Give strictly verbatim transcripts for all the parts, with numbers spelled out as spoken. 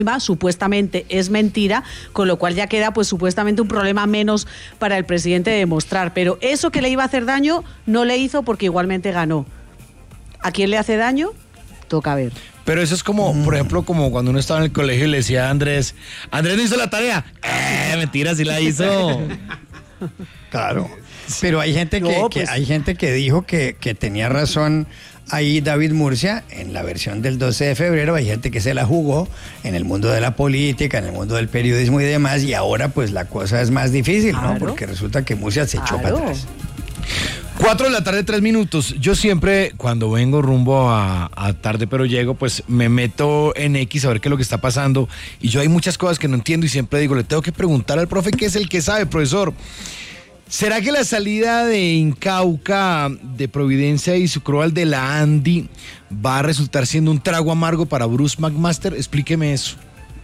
supuestamente es mentira, con lo cual ya queda pues supuestamente un problema menos para el presidente de demostrar, pero eso que le iba a hacer daño no le hizo porque igualmente ganó. ¿A quién le hace daño? Toca ver. Pero eso es como, mm. por ejemplo, como cuando uno estaba en el colegio y le decía a Andrés, Andrés no hizo la tarea. Eh, mentira, sí la hizo. Claro. Pero hay gente que, no, pues... que hay gente que dijo que, que tenía razón ahí David Murcia en la versión del doce de febrero. Hay gente que se la jugó en el mundo de la política, en el mundo del periodismo y demás, y ahora pues la cosa es más difícil, claro, ¿no? Porque resulta que Murcia se echó claro. para atrás. Cuatro de la tarde, tres minutos. Yo siempre, cuando vengo rumbo a, a tarde, pero llego, pues me meto en X a ver qué es lo que está pasando. Y yo hay muchas cosas que no entiendo y siempre digo, le tengo que preguntar al profe, que es el que sabe, profesor. ¿Será que la salida de Incauca, de Providencia y Sucroal de la Andy va a resultar siendo un trago amargo para Bruce McMaster? Explíqueme eso.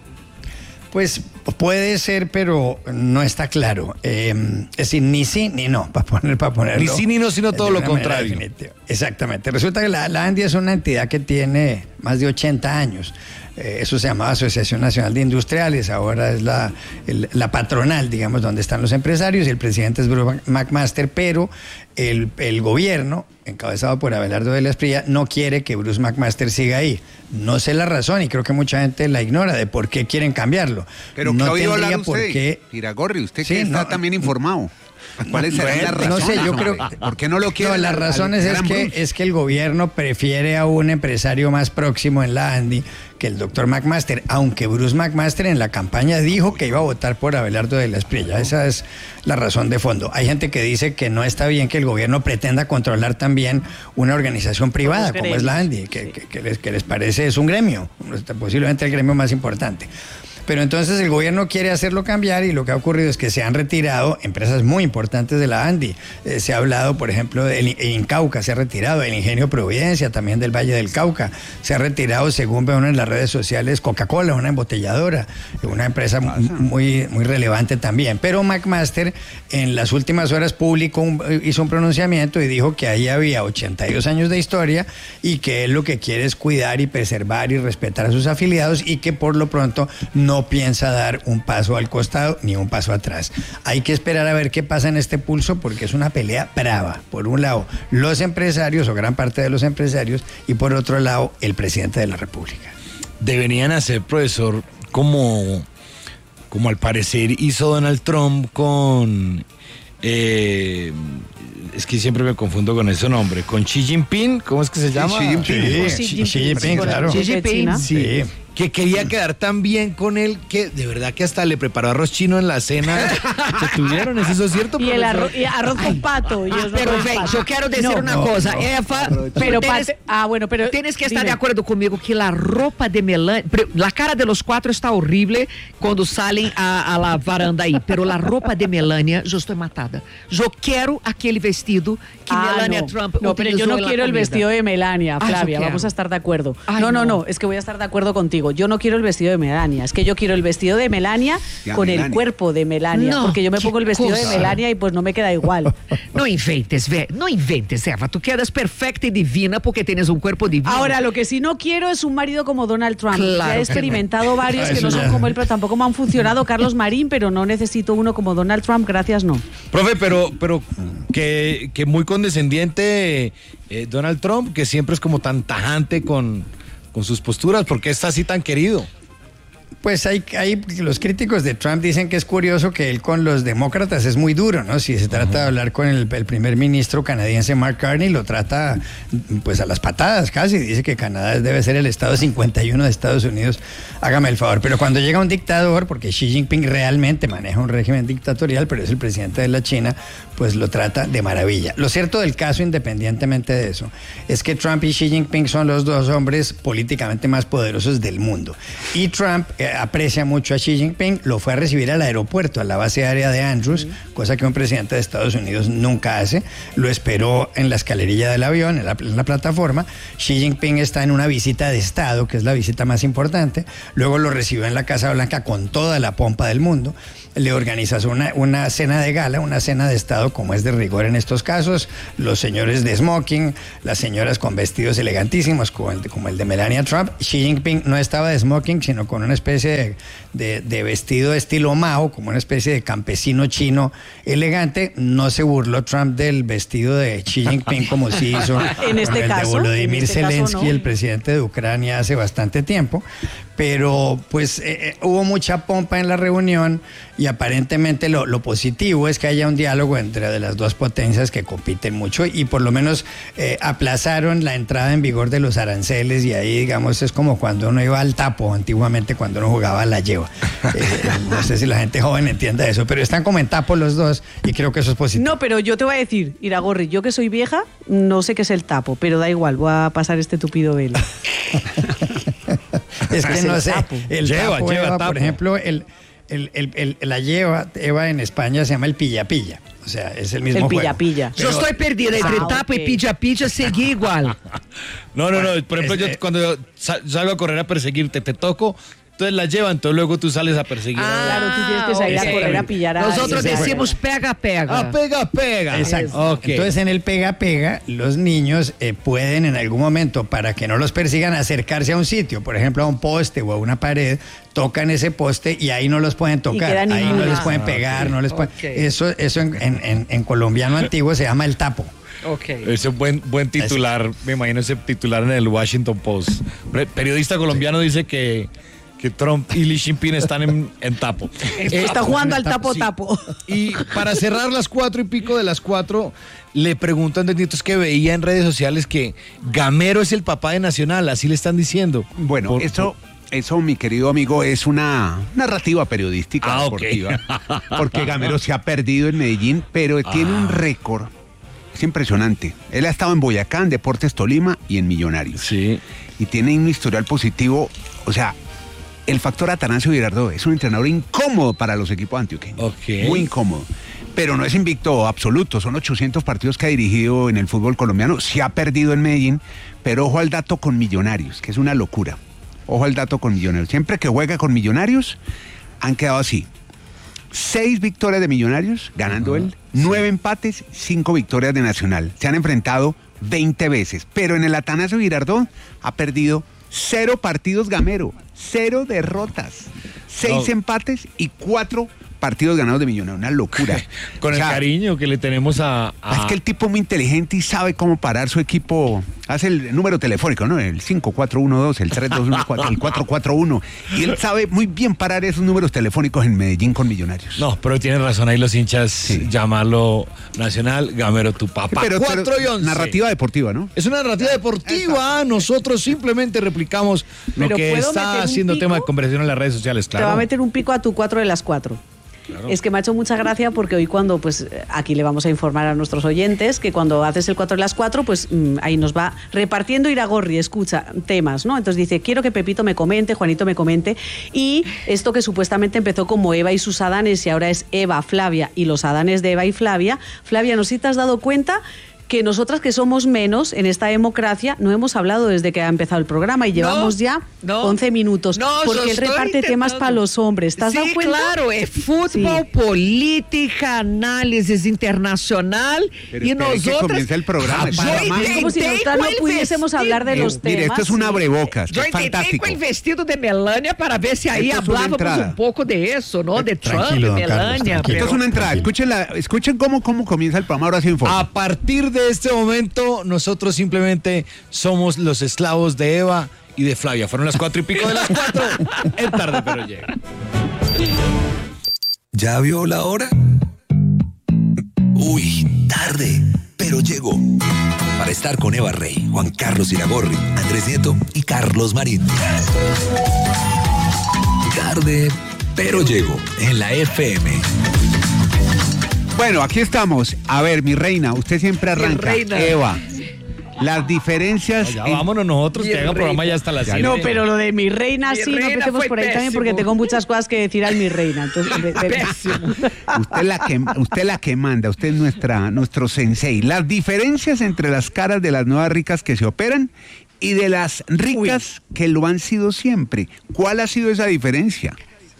Pues puede ser, pero no está claro. Eh, es decir, ni sí ni no, para poner, para ponerlo. Ni sí ni no, sino todo lo contrario. Exactamente. Resulta que la, la Andy es una entidad que tiene más de ochenta años. Eh, eso se llamaba Asociación Nacional de Industriales, ahora es la, el, la patronal, digamos, donde están los empresarios, y el presidente es Bruce McMaster, pero el, el gobierno, encabezado por Abelardo de la Espriella, no quiere que Bruce McMaster siga ahí. No sé la razón, y creo que mucha gente la ignora, de por qué quieren cambiarlo. Pero no ¿qué ha oído hablar por usted? Qué... Iragorri, usted sí, que está no, también informado. ¿Cuáles serán las razones? No sé, yo creo. ¿Por qué no lo quieren? No, las razones es que, es que el gobierno prefiere a un empresario más próximo en la Andy que el doctor McMaster, aunque Bruce McMaster en la campaña dijo que iba a votar por Abelardo de la Espriella. Esa es la razón de fondo. Hay gente que dice que no está bien que el gobierno pretenda controlar también una organización privada como es la Andy, que, que, que, les, que les parece es un gremio, posiblemente el gremio más importante. Pero entonces el gobierno quiere hacerlo cambiar, y lo que ha ocurrido es que se han retirado empresas muy importantes de la Andy. Eh, se ha hablado, por ejemplo, del Incauca, se ha retirado, el Ingenio Providencia, también del Valle del Cauca. Se ha retirado, según veo en las redes sociales, Coca-Cola, una embotelladora, una empresa muy, muy relevante también. Pero McMaster en las últimas horas publicó un, hizo un pronunciamiento y dijo que ahí había ochenta y dos años de historia y que él lo que quiere es cuidar y preservar y respetar a sus afiliados, y que por lo pronto no No piensa dar un paso al costado ni un paso atrás. Hay que esperar a ver qué pasa en este pulso, porque es una pelea brava. Por un lado, los empresarios, o gran parte de los empresarios, y por otro lado, el presidente de la República. Deberían hacer, profesor, como, como al parecer hizo Donald Trump con... Eh, es que siempre me confundo con ese nombre, con Xi Jinping, ¿cómo es que se llama? Xi Jinping, sí, Xi Jinping, Xi Jinping, claro. Xi Jinping, sí. Que quería quedar tan bien con él que de verdad que hasta le preparó arroz chino en la cena que tuvieron. ¿Es eso cierto? Y el arroz, y arroz con pato. Y ah, perfecto. Yo quiero decir no, una no, cosa. No, Eva, pero tienes, pate, ah, bueno, pero tienes que estar dime. de acuerdo conmigo que la ropa de Melania, la cara de los cuatro está horrible cuando salen a, a la varanda ahí, pero la ropa de Melania, yo estoy matada. Yo quiero aquel vestido que ah, Melania no, Trump No, pero yo no quiero el vestido de Melania, Flavia, ah, vamos a estar de acuerdo. Ay, no, no, no, es que voy a estar de acuerdo contigo. Yo no quiero el vestido de Melania, es que yo quiero el vestido de Melania ya, con Melania. El cuerpo de Melania, no, porque yo me pongo el vestido cosa. de Melania y pues no me queda igual. No inventes, ve, no inventes, Eva, tú quedas perfecta y divina porque tienes un cuerpo divino. Ahora, lo que sí no quiero es un marido como Donald Trump. Claro, ya he experimentado no. varios que no son como él, pero tampoco me han funcionado. Carlos Marín, pero no necesito uno como Donald Trump, gracias, no. Profe, pero, pero que, que muy condescendiente eh, Donald Trump, que siempre es como tan tajante con, con sus posturas, ¿por qué está así tan querido? Pues hay, hay, los críticos de Trump dicen que es curioso que él con los demócratas es muy duro, ¿no? Si se trata uh-huh. de hablar con el, el primer ministro canadiense Mark Carney, lo trata pues a las patadas casi, dice que Canadá debe ser el estado cincuenta y uno de Estados Unidos, hágame el favor. Pero cuando llega un dictador, porque Xi Jinping realmente maneja un régimen dictatorial, pero es el presidente de la China, pues lo trata de maravilla. Lo cierto del caso, independientemente de eso, es que Trump y Xi Jinping son los dos hombres políticamente más poderosos del mundo. Y Trump eh, aprecia mucho a Xi Jinping, lo fue a recibir al aeropuerto, a la base aérea de Andrews, uh-huh. cosa que un presidente de Estados Unidos nunca hace. Lo esperó en la escalerilla del avión, en la, en la plataforma. Xi Jinping está en una visita de Estado, que es la visita más importante. Luego lo recibió en la Casa Blanca con toda la pompa del mundo. Le organizas una, una cena de gala, una cena de Estado, como es de rigor en estos casos, los señores de smoking, las señoras con vestidos elegantísimos, como el de, como el de Melania Trump. Xi Jinping no estaba de smoking, sino con una especie especie de, de, de vestido de estilo Mao, como una especie de campesino chino elegante. No se burló Trump del vestido de Xi Jinping como sí hizo en este con caso, el de Volodymyr este Zelensky, caso, no. el presidente de Ucrania, hace bastante tiempo. Pero pues eh, eh, hubo mucha pompa en la reunión y aparentemente lo, lo positivo es que haya un diálogo entre de las dos potencias que compiten mucho y por lo menos eh, aplazaron la entrada en vigor de los aranceles y ahí digamos es como cuando uno iba al tapo antiguamente cuando uno jugaba a la lleva. Eh, no sé si la gente joven entienda eso, pero están como en tapo los dos y creo que eso es positivo. No, pero yo te voy a decir, Iragorri, yo que soy vieja, no sé qué es el tapo, pero da igual, voy a pasar este tupido velo. Es que no sé, tapo. el Lleva, tapo, lleva Eva, tapo. por ejemplo, el, el, el, el- la lleva, Eva en España se llama el pilla-pilla. O sea, es el mismo El juego. pilla-pilla. Yo estoy perdida entre Ah, tapo ok. y pilla-pilla, seguí igual. No, no, no. Por ejemplo, es- yo cuando yo sa- salgo a correr a perseguirte, te toco, entonces la llevan, entonces luego tú sales a perseguir. Ah, Claro, tú tienes que salir ok. a correr a pillar a Nosotros alguien. decimos pega-pega. Ah, pega, pega. Exacto. Ok. Entonces, en el pega-pega, los niños eh, pueden en algún momento, para que no los persigan, acercarse a un sitio, por ejemplo, a un poste o a una pared, tocan ese poste y ahí no los pueden tocar. quedan Ahí no inmunes. les pueden pegar, no les pueden. Ok. Eso, eso en, en- en- en colombiano antiguo se llama el tapo. Ok. Ese es un buen, buen titular, me imagino ese titular en el Washington Post. Pre- periodista colombiano dice que, que Trump y Xi Jinping están en, en tapo. Eh, Está jugando al sí. tapo-tapo. Y para cerrar las cuatro y pico de las cuatro, le preguntan de nietos que veía en redes sociales que Gamero es el papá de Nacional, así le están diciendo. Bueno, Por- eso, eso, mi querido amigo, es una narrativa periodística Ah, ok. deportiva. Porque Gamero se ha perdido en Medellín, pero tiene un récord. Es impresionante. Él ha estado en Boyacá, en Deportes Tolima y en Millonarios. Sí. Y tiene un historial positivo. O sea, el factor Atanasio Girardot es un entrenador incómodo para los equipos antioqueños. Ok. Muy incómodo. Pero no es invicto absoluto. Son ochocientos partidos que ha dirigido en el fútbol colombiano. Se ha perdido en Medellín. Pero ojo al dato con Millonarios, que es una locura. Ojo al dato con Millonarios. Siempre que juega con Millonarios, han quedado así. Seis victorias de Millonarios, ganando él. Nueve empates, cinco victorias de Nacional. Se han enfrentado veinte veces. Pero en el Atanasio Girardot ha perdido cero partidos Gamero. Cero derrotas. Seis Oh. empates y cuatro partidos ganados de Millonarios. Una locura. Con O el sea, cariño que le tenemos a... a- Es que el tipo es muy inteligente y sabe cómo parar su equipo. Hace el número telefónico, ¿no? El cinco cuatro uno dos, el tres dos uno cuatro, el cuatro cuatro uno. Y él sabe muy bien parar esos números telefónicos en Medellín con Millonarios. No, pero tienen razón ahí los hinchas, llamarlo Nacional, Gamero tu papá. pero, pero Cuatro y once. narrativa deportiva, ¿no? Es una narrativa deportiva. Nosotros simplemente replicamos lo Pero que ¿puedo está meter un haciendo pico? tema de conversación en las redes sociales, Te va claro. a meter un pico a tu cuatro de las cuatro. Es que me ha hecho mucha gracia porque hoy cuando, pues aquí le vamos a informar a nuestros oyentes que cuando haces el cuatro de las cuatro, pues mmm, ahí nos va repartiendo Iragorri, escucha temas, ¿no? Entonces dice, quiero que Pepito me comente, Juanito me comente, y esto que supuestamente empezó como Eva y sus Adanes y ahora es Eva, Flavia y los Adanes de Eva y Flavia. Flavia, ¿no sé si te has dado cuenta que nosotras que somos menos en esta democracia no hemos hablado desde que ha empezado el programa y llevamos ya no. once minutos? No, porque yo él estoy reparte temas intentando. para los hombres. ¿Te has Sí, dado cuenta? claro, es fútbol, Sí. política, análisis internacional Pero y espere que nosotros... comience el programa. Ah, Es yo para más. Es como si intentei nosotras com no el pudiésemos vestido. hablar de los Mire, temas. esto es un sí. abrebocas. Yo Es intentei fantástico. com el vestido de Melania para ver se aí Esto es una hablábamos entrada. un poco de eso, ¿no? De Trump, Tranquilo, don Carlos, Melania. tranquilo. Esto pero- es una entrada. Escuchen, la, escuchen cómo, cómo comienza el programa. Ahora sí en forma. A partir de este momento, nosotros simplemente somos los esclavos de Eva y de Flavia. Fueron las cuatro y pico de las cuatro. Es tarde, pero llega. ¿Ya vio la hora? Uy, tarde, pero llegó. Para estar con Eva Rey, Juan Carlos Iragorri, Andrés Nieto y Carlos Marín. Tarde, pero llegó en la F M. Bueno, aquí estamos. A ver, mi reina, usted siempre arranca. reina. Eva, las diferencias... Ya en- vámonos nosotros, que Bien, hagan programa reina. ya hasta las siete. No, pero lo de mi reina Mi sí, no reina empecemos fue por ahí también porque pésimo. tengo muchas cosas que decir al mi reina. Entonces, ve- ve- Pésimo. Usted la que usted la que manda, usted es nuestra nuestro sensei. Las diferencias entre las caras de las nuevas ricas que se operan y de las ricas que lo han sido siempre. ¿Cuál ha sido esa diferencia?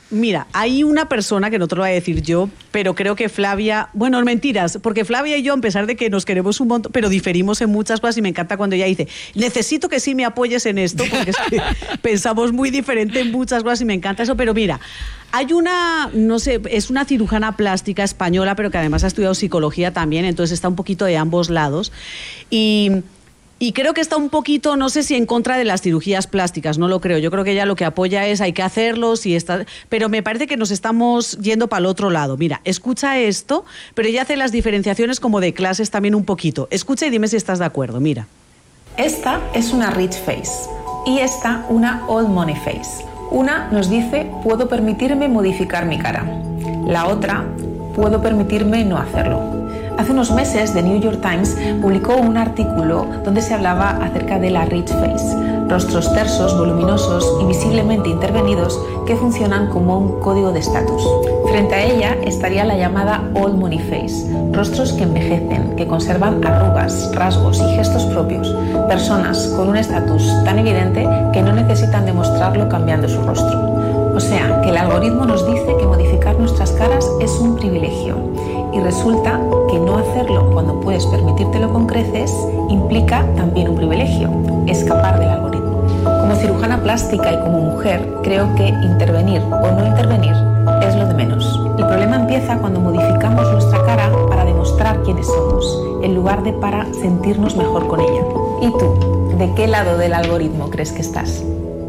Mira, hay una persona que no te lo voy a decir yo, pero creo que Flavia, bueno, mentiras, porque Flavia y yo, a pesar de que nos queremos un montón, pero diferimos en muchas cosas y me encanta cuando ella dice, necesito que sí me apoyes en esto, porque es que pensamos muy diferente en muchas cosas y me encanta eso, pero mira, hay una, no sé, es una cirujana plástica española, pero que además ha estudiado psicología también, entonces está un poquito de ambos lados y... Y creo que está un poquito, no sé si en contra de las cirugías plásticas, no lo creo. Yo creo que ella lo que apoya es hay que hacerlos y está, pero me parece que nos estamos yendo para el otro lado. Mira, escucha esto, pero ella hace las diferenciaciones como de clases también un poquito. Escucha y dime si estás de acuerdo, mira. Esta es una rich face y esta una old money face. Una nos dice, puedo permitirme modificar mi cara. La otra, puedo permitirme no hacerlo. Hace unos meses, The New York Times publicó un artículo donde se hablaba acerca de la rich face, rostros tersos, voluminosos y visiblemente intervenidos que funcionan como un código de estatus. Frente a ella estaría la llamada old money face, rostros que envejecen, que conservan arrugas, rasgos y gestos propios, personas con un estatus tan evidente que no necesitan demostrarlo cambiando su rostro. O sea, que el algoritmo nos dice que modificar nuestras caras es un privilegio. Y resulta que no hacerlo cuando puedes permitírtelo con creces implica también un privilegio, escapar del algoritmo. Como cirujana plástica y como mujer, creo que intervenir o no intervenir es lo de menos. El problema empieza cuando modificamos nuestra cara para demostrar quiénes somos, en lugar de para sentirnos mejor con ella. ¿Y tú? ¿De qué lado del algoritmo crees que estás?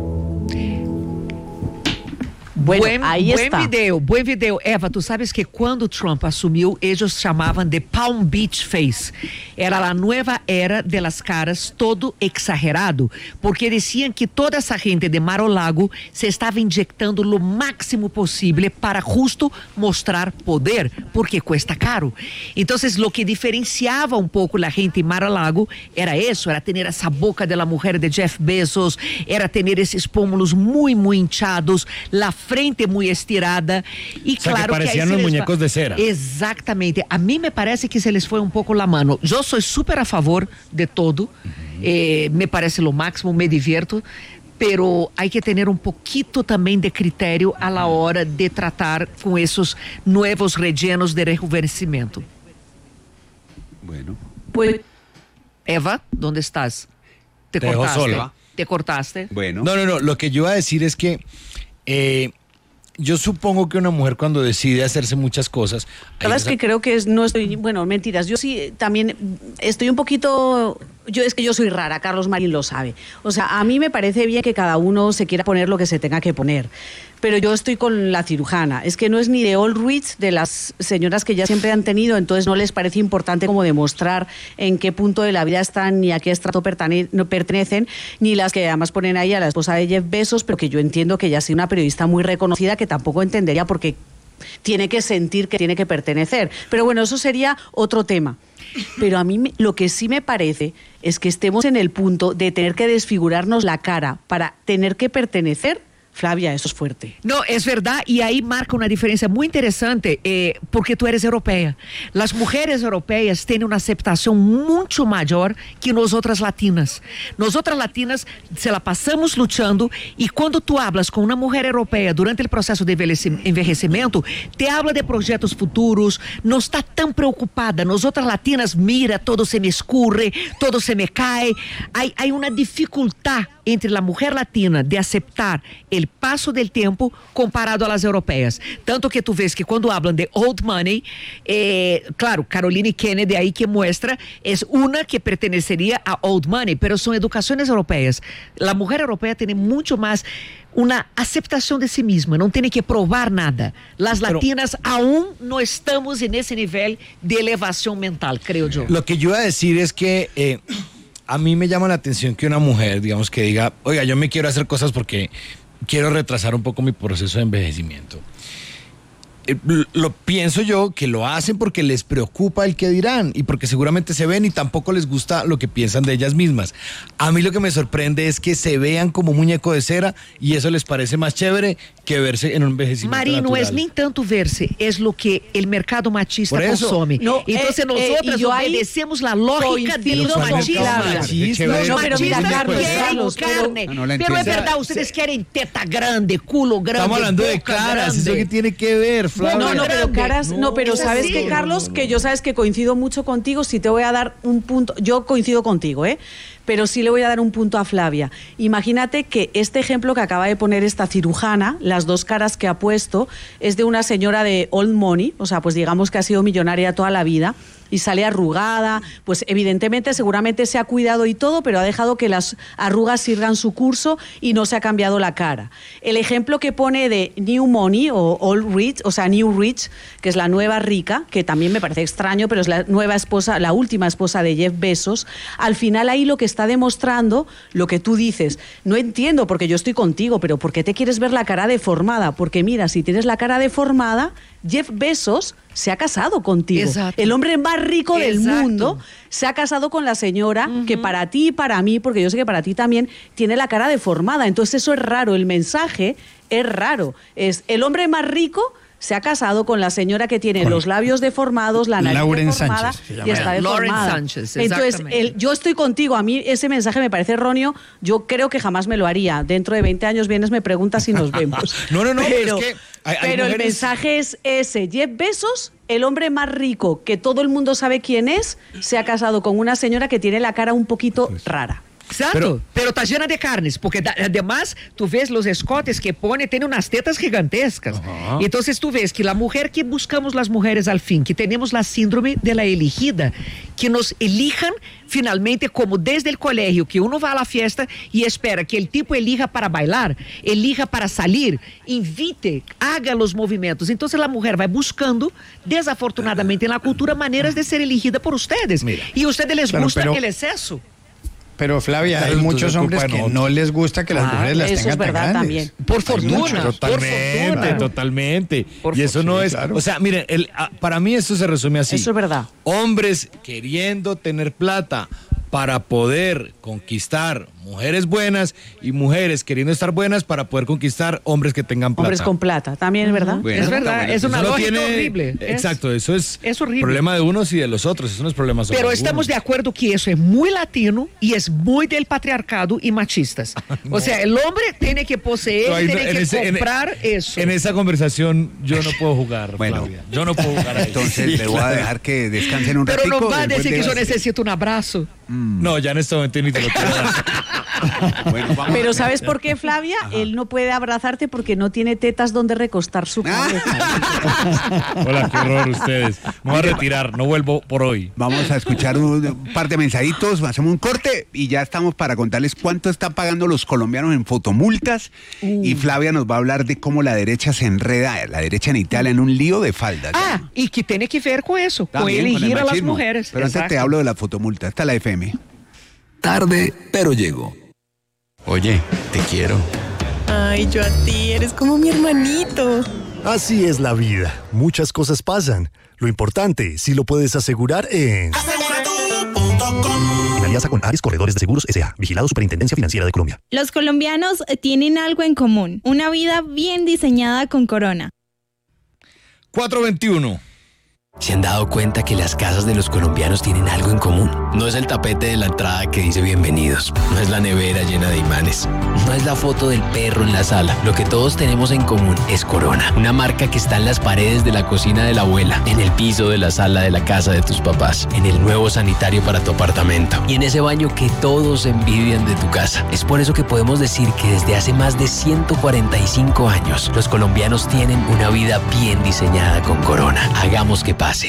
Bueno, buen, ahí buen está. video, buen video. Eva, tú sabes que cuando Trump asumió, ellos llamaban de Palm Beach Face. Era la nueva era de las caras, todo exagerado, porque decían que toda esa gente de Mar-a-Lago se estaba inyectando lo máximo posible para justo mostrar poder, porque cuesta caro. Entonces, lo que diferenciaba un poco la gente en Mar-a-Lago era eso, era tener esa boca de la mujer de Jeff Bezos, era tener esos pómulos muy, muy hinchados, la frente muy estirada y o sea, claro que parecían que los les muñecos va... de cera. Exactamente. A mí me parece que se les fue un poco la mano. Yo soy súper a favor de todo. Uh-huh. eh, me parece lo máximo, me divierto. Pero hay que tener un poquito también de criterio a la hora de tratar con esos nuevos rellenos de rejuvenecimiento. Bueno. Pues, Eva, ¿dónde estás? Te, Te dejo cortaste. sola. Te cortaste. Bueno. No, no, no. Lo que yo iba a decir es que eh, yo supongo que una mujer cuando decide hacerse muchas cosas... sabes que creo que es, no estoy, bueno, mentiras, yo sí también estoy un poquito, yo es que yo soy rara, Carlos Marín lo sabe, o sea, a mí me parece bien que cada uno se quiera poner lo que se tenga que poner, pero yo estoy con la cirujana, es que no es ni de all rich, de las señoras que ya siempre han tenido, entonces no les parece importante como demostrar en qué punto de la vida están ni a qué estrato pertene- no pertenecen, ni las que además ponen ahí a la esposa de Jeff Bezos, pero que yo entiendo que ella ha sido una periodista muy reconocida que tampoco entendería por qué tiene que sentir que tiene que pertenecer. Pero bueno, eso sería otro tema. Pero a mí me, lo que sí me parece es que estemos en el punto de tener que desfigurarnos la cara para tener que pertenecer. Flavia, eso es fuerte. No, es verdad, y ahí marca una diferencia muy interesante, eh, porque tú eres europea. Las mujeres europeas tienen una aceptación mucho mayor que nosotras latinas. Nosotras latinas se la pasamos luchando, y cuando tú hablas con una mujer europea durante el proceso de envejecimiento, te habla de proyectos futuros, no está tan preocupada. Nosotras latinas, mira, todo se me escurre, todo se me cae. Hay, hay una dificultad entre la mujer latina de aceptar el paso del tiempo comparado a las europeas. Tanto que tú ves que cuando hablan de old money, eh, claro, Caroline Kennedy ahí que muestra, es una que pertenecería a old money, pero son educaciones europeas. La mujer europea tiene mucho más una aceptación de sí misma, no tiene que probar nada. Las latinas pero, aún no estamos en ese nivel de elevación mental, creo yo. Lo que yo iba a decir es que eh, a mí me llama la atención que una mujer, digamos, que diga, oiga, yo me quiero hacer cosas porque quiero retrasar un poco mi proceso de envejecimiento. eh, lo pienso yo que lo hacen porque les preocupa el que dirán y porque seguramente se ven y tampoco les gusta lo que piensan de ellas mismas. A mí lo que me sorprende es que se vean como muñeco de cera y eso les parece más chévere que verse en un envejecimiento Mari, natural. no es ni tanto verse, es lo que el mercado machista consome. No, Entonces eh, nosotros eh, obedecemos la lógica de los machistas. No, no, pero mira, Carlos, quieren Carlos, carne, no, no la pero es entiendo. verdad, ustedes quieren teta grande, culo grande. Estamos hablando de boca caras, grande. ¿eso qué tiene que ver, Flavia? No, no, pero caras, no, pero es sabes así. que, Carlos, que yo sabes que coincido mucho contigo, si te voy a dar un punto, yo coincido contigo, ¿eh? Pero sí le voy a dar un punto a Flavia. Imagínate que este ejemplo que acaba de poner esta cirujana, las dos caras que ha puesto, es de una señora de old money, o sea, pues digamos que ha sido millonaria toda la vida y sale arrugada, pues evidentemente seguramente se ha cuidado y todo, pero ha dejado que las arrugas sigan su curso y no se ha cambiado la cara. El ejemplo que pone de New Money o Old Rich, o sea, New Rich, que es la nueva rica, que también me parece extraño, pero es la nueva esposa, la última esposa de Jeff Bezos, al final ahí lo que está demostrando, lo que tú dices, no entiendo porque yo estoy contigo, pero ¿por qué te quieres ver la cara deformada? Porque mira, si tienes la cara deformada, Jeff Bezos se ha casado contigo. Exacto. El hombre más rico del Exacto. mundo se ha casado con la señora uh-huh. que para ti y para mí, porque yo sé que para ti también, tiene la cara deformada. Entonces eso es raro, el mensaje es raro. Es el hombre más rico se ha casado con la señora que tiene con los labios deformados, la nariz Lauren deformada Sánchez, y está deformada. Lauren Sánchez, Entonces, el, yo estoy contigo, a mí ese mensaje me parece erróneo, yo creo que jamás me lo haría. Dentro de veinte años vienes, me preguntas si nos vemos. No, no, no, pero, pero es que hay- hay pero el mujeres- mensaje es ese, Jeff Bezos, el hombre más rico, que todo el mundo sabe quién es, se ha casado con una señora que tiene la cara un poquito rara. Exacto, Pero- pero, está llena de carnes, porque da- además tú ves los escotes que pone, tiene unas tetas gigantescas. Ajá. Entonces tú ves que la mujer que buscamos las mujeres al fin, que tenemos la síndrome de la elegida, que nos elijan finalmente como desde el colegio, que uno va a la fiesta y espera que el tipo elija para bailar, elija para salir, invite, haga los movimientos. Entonces la mujer va buscando, desafortunadamente en la cultura, maneras de ser elegida por ustedes. Mira. Y a ustedes les Claro, gusta pero- el exceso. Pero Flavia, hay Claro, muchos entonces hombres culpa de que nosotros. no les gusta que las Ah, mujeres las eso tengan es verdad tan también. grandes. Por Hay fortuna. muchos. Por Totalmente, fortuna. totalmente. Por y eso no sí, es, claro. o sea, miren, el, a- para mí esto se resume así. Eso es verdad. Hombres queriendo tener plata para poder conquistar mujeres buenas y mujeres queriendo estar buenas para poder conquistar hombres que tengan plata. Hombres con plata, también es verdad. Bueno, Es verdad, bueno, es Eso una no lógica tiene- horrible. Es- Exacto, eso es, es horrible. problema de unos y de los otros, eso no es problema solo Pero de estamos unos. de acuerdo que eso es muy latino y es muy del patriarcado y machistas. O sea, el hombre tiene que poseer, No, ahí no- tiene en que ese- en- comprar eso. En esa conversación yo no puedo jugar, Bueno. Flavia. Yo no puedo jugar a eso. Entonces le voy a dejar que descansen un Pero ratico. no va a después decir de que yo las- necesito un abrazo. No, ya en este momento ni te lo quiero dar. Bueno, vamos. Pero ¿sabes por qué, Flavia? Él no puede abrazarte porque no tiene tetas donde recostar su cabeza. Hola, qué horror ustedes. Me voy a retirar, no vuelvo por hoy. Vamos a escuchar un, un par de mensajitos, hacemos un corte y ya estamos para contarles cuánto están pagando los colombianos en fotomultas. Y Flavia nos va a hablar de cómo la derecha se enreda, la derecha en Italia, en un lío de faldas. Ah, y que tiene que ver con eso, con También con el elegir a las machismo. mujeres. Pero antes te Exacto. hablo de la fotomulta. Esta es la F M. Tarde, pero llego. Oye, te quiero. Ay, yo a ti, eres como mi hermanito. Así es la vida. Muchas cosas pasan. Lo importante, si lo puedes asegurar en... En alianza con Ares Corredores de Seguros S A Vigilado Superintendencia Financiera de Colombia. Los colombianos tienen algo en común, una vida bien diseñada con Corona. cuatro veintiuno. ¿Se han dado cuenta que las casas de los colombianos tienen algo en común? No es el tapete de la entrada que dice bienvenidos, no es la nevera llena de imanes, no es la foto del perro en la sala. Lo que todos tenemos en común es Corona, una marca que está en las paredes de la cocina de la abuela, en el piso de la sala de la casa de tus papás, en el nuevo sanitario para tu apartamento y en ese baño que todos envidian de tu casa. Es por eso que podemos decir que desde hace más de ciento cuarenta y cinco años, los colombianos tienen una vida bien diseñada con Corona. Hagamos que pase.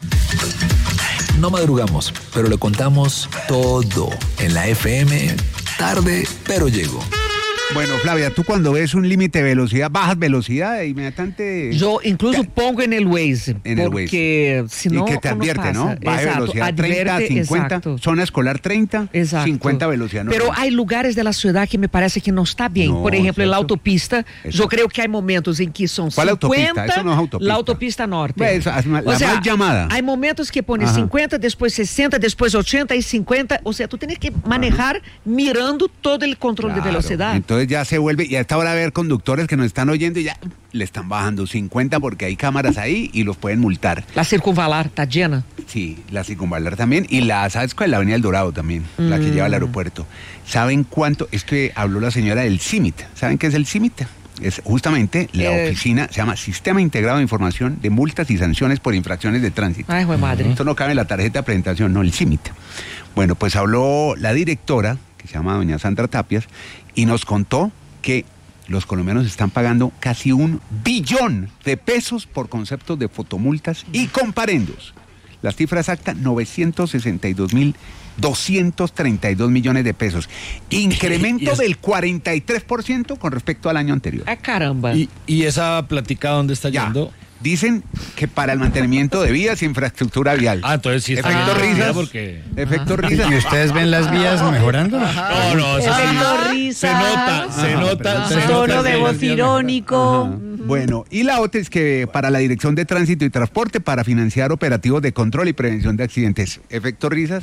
No madrugamos, pero lo contamos todo en la F M. Tarde, pero llego. Bueno, Flavia, tú cuando ves un límite de velocidad, bajas velocidad e inmediatamente... Yo incluso pongo en el Waze, en el porque Waze. si no, y que te advierte, pasa. ¿no? Baja Exacto, velocidad treinta, cincuenta, exacto. zona escolar treinta, Exacto. cincuenta velocidad. No, Pero no. hay lugares de la ciudad que me parece que no está bien. No, Por ejemplo, en la ¿cierto? autopista, Eso. yo creo que hay momentos en que son ¿Cuál cincuenta, autopista? Eso no es autopista. la autopista norte. Ve, esa es una- la o sea, mal llamada. hay momentos que pones Ajá. cincuenta, después sesenta, después ochenta y cincuenta. O sea, tú tienes que manejar Ajá. mirando todo el control Claro. de velocidad. Entonces ya se vuelve, y a esta hora ver conductores que nos están oyendo y ya le están bajando cincuenta porque hay cámaras ahí y los pueden multar. La circunvalar está llena. Sí, la circunvalar también y la, ¿sabes cuál? La avenida El Dorado también, mm. la que lleva al aeropuerto. ¿Saben cuánto? Es que habló la señora del C I M I T. ¿Saben qué es el C I M I T? Es justamente la eh. oficina, se llama Sistema Integrado de Información de Multas y Sanciones por Infracciones de Tránsito. Ay, güey, madre. Esto no cabe en la tarjeta de presentación, no, el C I M I T. Bueno, pues habló la directora, que se llama doña Sandra Tapias, y nos contó que los colombianos están pagando casi un billón de pesos por conceptos de fotomultas y comparendos. La cifra exacta, novecientos sesenta y dos mil doscientos treinta y dos millones de pesos. Incremento del cuarenta y tres por ciento con respecto al año anterior. ¡Ah, caramba! ¿Y, y esa platica dónde está Ya. yendo? Dicen que para el mantenimiento de vías y infraestructura vial. Ah, entonces sí está Efecto bien, risas. porque... Efecto risas. ¿Y ustedes ven las vías mejorando? No, no, eso sí. Efecto risa. Se nota, se Ajá, nota. pero- se Tono nota de que voz las vías irónico. Ajá. Bueno, y la otra es que para la Dirección de Tránsito y Transporte para financiar operativos de control y prevención de accidentes. Efecto risas.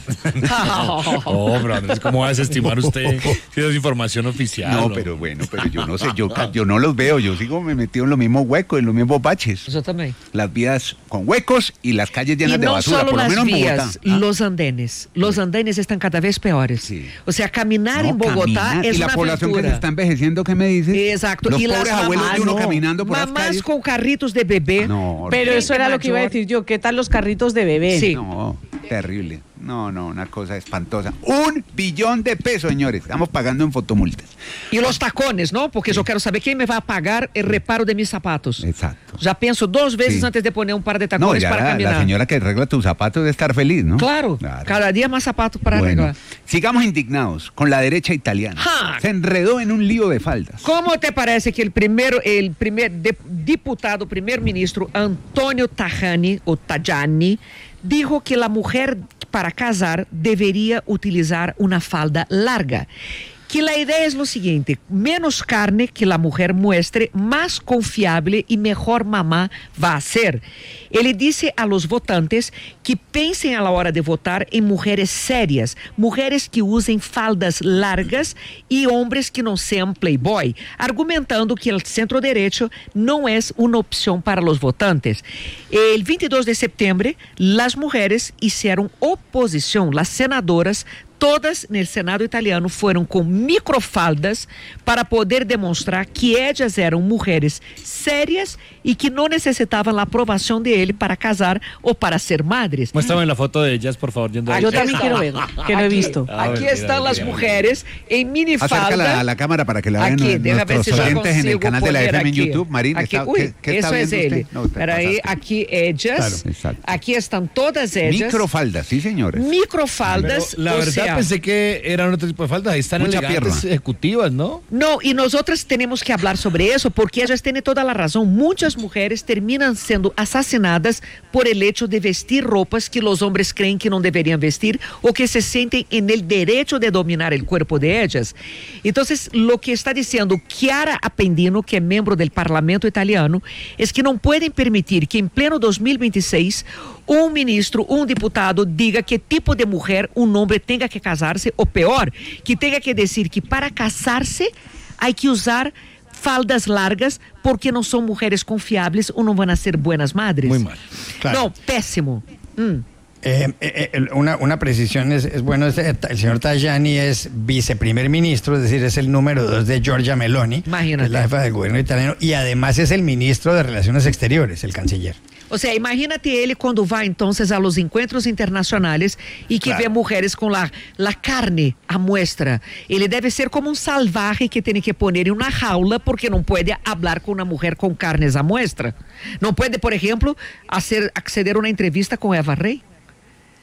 Oh, pero Andrés, ¿cómo va a desestimar usted si es información oficial? No, pero bueno, pero yo no sé, yo, yo no los veo, yo sigo me metido en los mismos huecos, en los mismos baches. Yo también. Las vías con huecos y las calles llenas y de no basura, solo por lo las menos en vías, Bogotá. ¿Ah? los andenes. Los andenes están cada vez peores. Sí. O sea, caminar No, en Bogotá caminar. es y la una población aventura. que se está envejeciendo, ¿qué me dices? Exacto. Los y pobres las abuelos mamás, de uno no. caminando por las mamás calles. con carritos de bebé. No, Pero eso era lo que iba a mayor. decir yo. ¿Qué tal los carritos de bebé? Sí. no, terrible. No, no, una cosa espantosa. Un billón de pesos, señores. Estamos pagando en fotomultas. Y los tacones, ¿no? Porque yo quiero saber quién me va a pagar el reparo de mis zapatos. Exacto. Ya pienso dos veces Sí. antes de poner un par de No, tacones ya para la, caminar. la señora que arregla tus zapatos debe estar feliz, ¿no? Claro, Claro. cada día más zapatos para Bueno, arreglar. sigamos indignados con la derecha italiana. Ja. Se enredó en un lío de faldas. ¿Cómo te parece que el primero, el primer de- diputado, primer ministro Antonio Tajani o Tajani dijo que la mujer para casar debería utilizar una falda larga? Que la idea es lo siguiente: menos carne que la mujer muestre, más confiable y mejor mamá va a ser. Él dice a los votantes que piensen a la hora de votar en mujeres serias, mujeres que usen faldas largas y hombres que no sean playboy, argumentando que el centro derecho no es una opción para los votantes. El veintidós de septiembre, las mujeres hicieron oposición, las senadoras todas en el Senado italiano fueron con microfaldas para poder demostrar que ellas eran mujeres serias y que no necesitaban la aprobación de él para casar o para ser madres. Muéstrame la foto de ellas, por favor. Yendo Ah, ahí. Yo también quiero ver, que no he visto. A ver, Aquí mira, están mira, las mira, mujeres en minifalda. Acércala a la cámara para que la vean Aquí, deja ver nuestros si yo oyentes en el consigo canal de la poner F M en aquí. YouTube. Marín, Aquí, está, uy, ¿qué, qué está eso es viendo él. usted? No, te Pero ahí, pasaste. aquí ellas, Claro, exacto. aquí están todas ellas. Microfaldas, sí, señores. Microfaldas. Pero la o verdad sea, pensé que eran otro tipo de faldas. Ahí están Mucha elegantes pierna. ejecutivas, ¿no? No, y nosotras tenemos que hablar sobre eso porque ellas tienen toda la razón. Muchas mujeres terminan siendo asesinadas por el hecho de vestir ropas que los hombres creen que no deberían vestir o que se sienten en el derecho de dominar el cuerpo de ellas. Entonces, lo que está diciendo Chiara Appendino, que es miembro del Parlamento italiano, es que no pueden permitir que en pleno dos mil veintiséis un ministro, un diputado diga qué tipo de mujer un hombre tenga que casarse o peor, que tenga que decir que para casarse hay que usar faldas largas porque no son mujeres confiables o no van a ser buenas madres. Muy mal. Claro. No, pésimo. Mm. Eh, eh, eh, una, una precisión es, es bueno, es, eh, el señor Tajani es viceprimer ministro, es decir, es el número dos de Giorgia Meloni, Imagínate. que es la jefa del gobierno italiano, y además es el ministro de Relaciones Exteriores, el canciller. O sea, imagínate ele quando vai entonces a los encuentros internacionales y que Claro. ve mujeres con la, la carne a muestra. Ele debe ser como un salvaje que tiene que poner en una jaula porque no puede hablar con una mujer con carnes a muestra. No puede, por ejemplo, hacer, acceder a una entrevista con Eva Rey.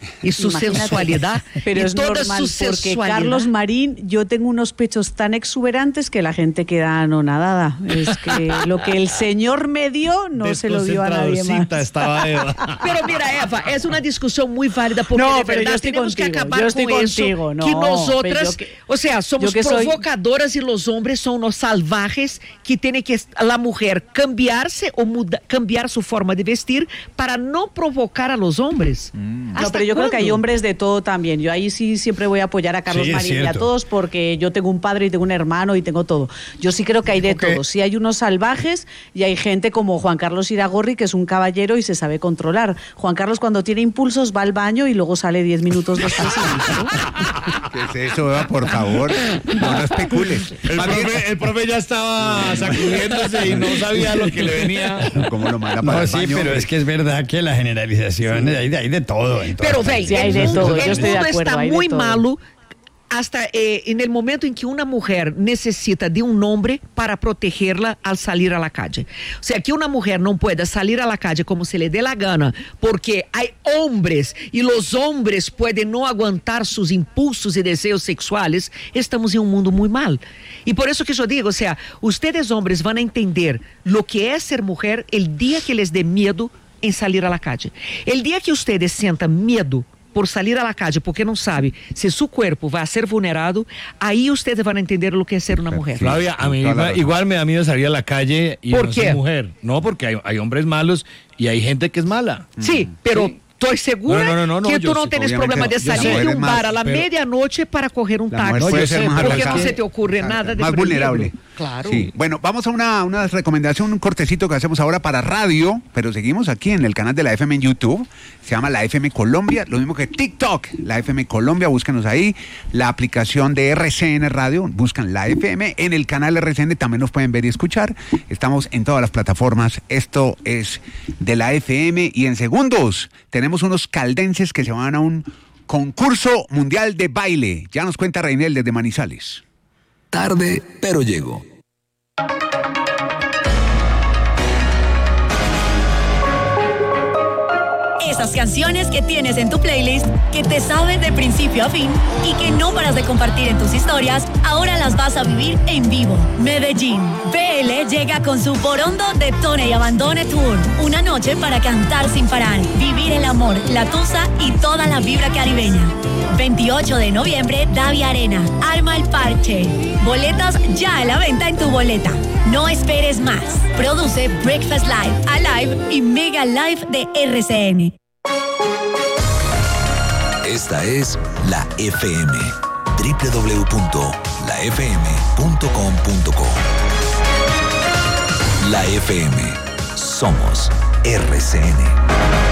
y su Imagínate. sensualidad. Pero y es toda normal, su porque sensualidad. Carlos Marín, yo tengo unos pechos tan exuberantes que la gente queda anonadada. Es que lo que el señor me dio no se lo dio a nadie más. Estaba Eva. Pero mira, Eva, es una discusión muy válida porque No, de pero verdad yo estoy tenemos contigo, que acabar yo estoy con contigo, eso. no, que pero nosotras, yo que- o sea, somos yo que soy- provocadoras y los hombres son unos salvajes que tienen que la mujer cambiarse o muda- cambiar su forma de vestir para no provocar a los hombres. No, ¿Hasta pero yo creo que hay cuándo? hombres de todo también. Yo ahí sí siempre voy a apoyar a Carlos Sí, es Marín y a cierto. todos porque yo tengo un padre y tengo un hermano y tengo todo. Yo sí creo que hay de Ok. todo. Sí hay unos salvajes y hay gente como Juan Carlos Iragorri que es un caballero y se sabe controlar. Juan Carlos cuando tiene impulsos va al baño y luego sale diez minutos después. ¿Qué es eso, Eva? Por favor, no lo especules. El Más bien, profe, el profe ya estaba sacudiéndose y no sabía lo que le venía. ¿cómo lo manda para No, el sí, baño? pero es que es verdad que la generalización hay, de, hay de todo. en todas Pero partes. ven, Sí, hay el de mundo, todo, el yo estoy de mundo acuerdo, está hay de muy todo. malo hasta eh, en el momento en que una mujer necesita de un hombre para protegerla al salir a la calle. O sea, que una mujer no pueda salir a la calle como se le dé la gana porque hay hombres y los hombres pueden no aguantar sus impulsos y deseos sexuales, estamos en un mundo muy mal. Y por eso que yo digo, o sea, ustedes hombres van a entender lo que es ser mujer el día que les dé miedo en salir a la calle. El día que ustedes sientan miedo por salir a la calle porque no sabe si su cuerpo va a ser vulnerado, ahí ustedes van a entender lo que es ser una mujer. Flavia, a mí Toda la igual, razón. igual me da miedo salir a la calle y ¿Por no qué? ser mujer. No, porque hay, hay hombres malos y hay gente que es mala. Sí, pero estoy segura No, no, no, no, que yo tú no sí, tienes obviamente, problema de yo salir sé, de un más, bar a la pero- medianoche para coger un La taxi. mujer puede yo ser sé, más pero porque no relajada. se te ocurre nada de más prohibirlo. vulnerable. Claro. Sí. Bueno, vamos a una, una recomendación, un cortecito que hacemos ahora para radio, pero seguimos aquí en el canal de la F M en YouTube. Se llama la F M Colombia, lo mismo que TikTok, la F M Colombia, búscanos ahí. La aplicación de R C N Radio, buscan la F M. En el canal R C N también nos pueden ver y escuchar. Estamos en todas las plataformas. Esto es de la F M. Y en segundos tenemos unos caldenses que se van a un concurso mundial de baile. Ya nos cuenta Reinel desde Manizales. Tarde, pero llego. Esas canciones que tienes en tu playlist, que te sabes de principio a fin y que no paras de compartir en tus historias, ahora las vas a vivir en vivo. Medellín. B L llega con su Borondo Detone y Abandone Tour. Una noche para cantar sin parar, vivir el amor, la tusa y toda la vibra caribeña. veintiocho de noviembre, Davia Arena. Arma el parche. Boletas ya a la venta en tu boleta. No esperes más. Produce Breakfast Live, Alive y Mega Live de R C N. Esta es la F M. doble u doble u doble u punto la f m punto com punto co. La F M. Somos R C N.